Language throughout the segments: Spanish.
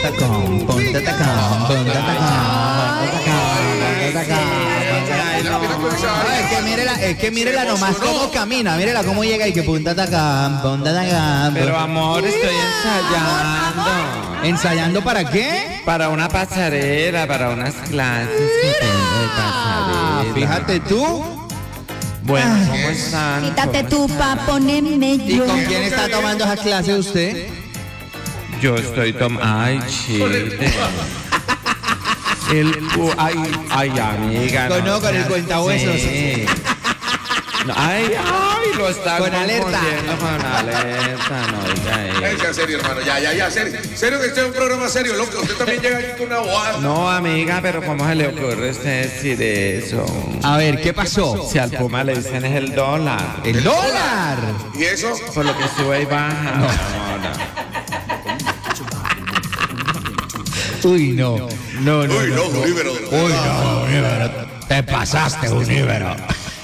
Puntatacón, puntatacón, puntatacón, es que mírela nomás cómo camina, mírela cómo llega y que puntatacón, puntatacón. Pero amor, estoy ensayando. ¿Ensayando para qué? Para una pasarela, para unas clases que tengo de pasarela. Fíjate tú. Bueno, ¿cómo están? Quítate tú pa' ponerme ¿Y yo. con quién está tomando esas clases usted? Yo estoy tomando... Ay, chiste. Ay, amiga. No, con el cuentahuesos. Sí. No, ay, lo está Con alerta. confundiendo con alerta. No, Sea serio, hermano. Ya, serio. Serio que este es un programa serio, loco. Usted también llega aquí con una bobada. no, amiga, pero ¿cómo se le ocurre a usted decir eso? A ver, ¿qué pasó? Si al Puma le dicen es el dólar. ¡El dólar! ¿Y eso? Por lo que sube y baja. No. Uy, no. No. Uy, no, Uníbero. Uy, no, Uníbero. Te pasaste, Uníbero.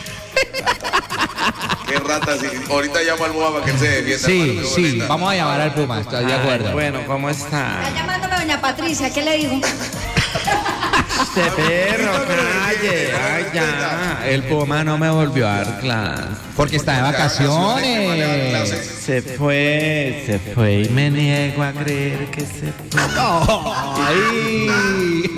Qué rata. Sí. Ahorita llamo al Moa para que él se defienda. Sí, hermano, sí, ahorita. vamos a llamar al Puma, estoy de acuerdo. Ay, bueno, ¿cómo Está está? llamándome doña Patricia, ¿qué le digo? Este perro, calle. Ay, ya. El Puma no me volvió a dar clase. Porque está de vacaciones. Se fue y me niego a creer que se fue. Ay.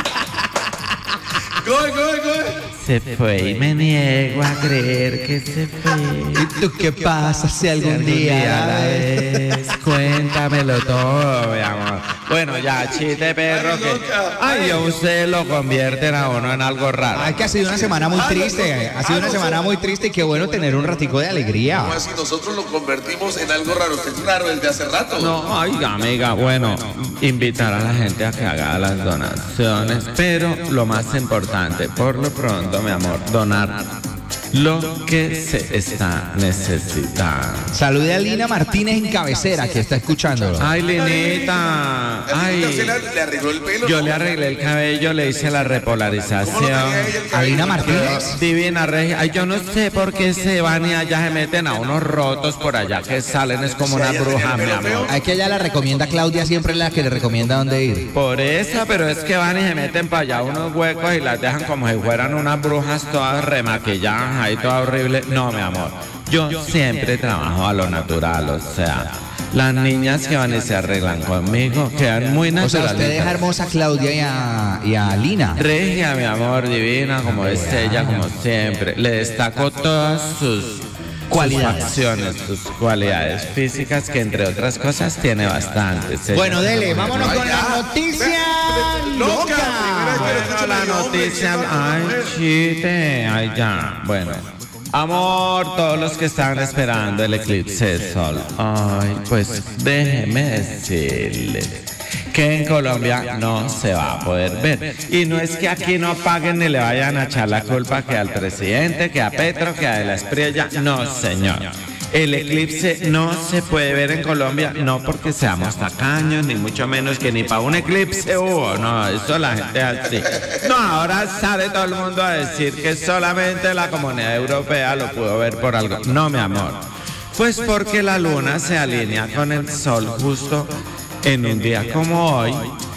Go. Se fue y me niego a creer que se fue. ¿Y tú qué pasa si algún día a la vez? Cuéntamelo todo, mi amor. Bueno, ya, chiste perro que... Ay, yo usted lo convierten a uno en algo raro. Ay, que ha sido una semana muy triste. Ha sido una semana muy triste y qué bueno tener un ratico de alegría. ¿Cómo así? Nosotros lo convertimos en algo raro. Usted es raro desde hace rato. No, ay, amiga, bueno, invitar a la gente a que haga las donaciones, pero lo más importante, por lo pronto, mi amor, donar lo que se está necesitando. Salude a Lina Martínez en Cabecera, que está escuchándolo. Ay, Linita, ¿Usted ay, le arregló el pelo? yo ¿no? le arreglé el cabello, le hice la ¿Cómo lo repolarización. tenía ella el ¿A cabello? Lina Martínez? Divina regia, ay, yo no sé por qué se van y allá se meten a unos rotos por allá que salen, es como una ella tenía bruja, el mi pelo amor. feo. Hay que ella la recomienda, Claudia siempre es la que le recomienda dónde ir. Por eso, pero es que van y se meten para allá unos huecos y las dejan como si fueran unas brujas todas remaquilladas, ahí todas horribles. No, mi amor, yo siempre trabajo a lo natural, o sea, las niñas que van y se arreglan conmigo quedan muy O sea, naturales. usted deja hermosa a Claudia y a Lina. Regia, mi amor, divina, como es ella, como siempre. Le destaco todas sus Cualidades. acciones, sus cualidades físicas, que entre otras cosas tiene bastantes. Ella. Bueno, dele, vámonos Ay, con ya. la noticia Loca, loca. primera vez que lo escucho La medio hombre, noticia, siempre ay, mujer. chiste, ay, ya, bueno. Amor, todos los que estaban esperando el eclipse de sol. Ay, pues déjeme decirle que en Colombia no se va a poder ver. Y no es que aquí no paguen ni le vayan a echar la culpa que al presidente, que a Petro, que a De la Espriella. No, señor. El eclipse no se puede ver en Colombia, no porque seamos tacaños, ni mucho menos que ni para un eclipse hubo. No, eso la gente es así. No, ahora sale todo el mundo a decir que solamente la Comunidad Europea lo pudo ver por algo. No, mi amor. Pues porque la luna se alinea con el sol justo en un día como hoy.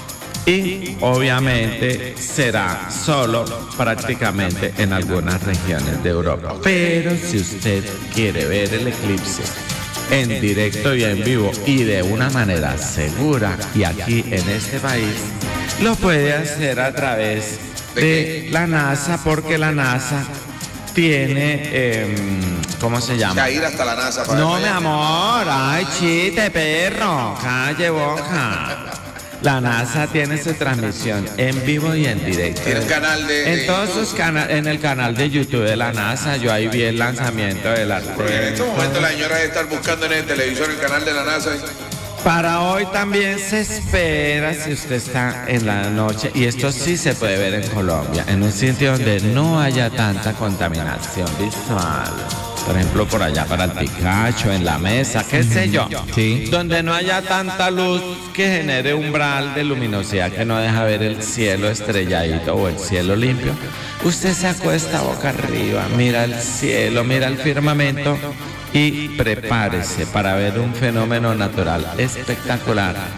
Y obviamente será solo prácticamente en algunas regiones de Europa. Pero si usted quiere ver el eclipse en directo y en vivo y de una manera segura y aquí en este país, lo puede hacer a través de la NASA, porque la NASA tiene, ¿cómo se O llama? sea, ir hasta la NASA para No, para mi allá. amor, ay, chiste, perro, calle boca. La NASA tiene su transmisión en vivo y en directo. Tiene un canal de En todos YouTube. sus en el canal de YouTube de la NASA, yo ahí vi el lanzamiento de la Porque en estos momentos la señora debe estar buscando en el televisor el canal de la NASA. Para hoy también se espera, si usted está en la noche, y esto sí se puede ver en Colombia, en un sitio donde no haya tanta contaminación visual. Por ejemplo, por allá para el Picacho, en la mesa, qué sé yo. Sí. Donde no haya tanta luz que genere umbral de luminosidad que no deja ver el cielo estrelladito o el cielo limpio. Usted se acuesta boca arriba, mira el cielo, mira el firmamento y prepárese para ver un fenómeno natural espectacular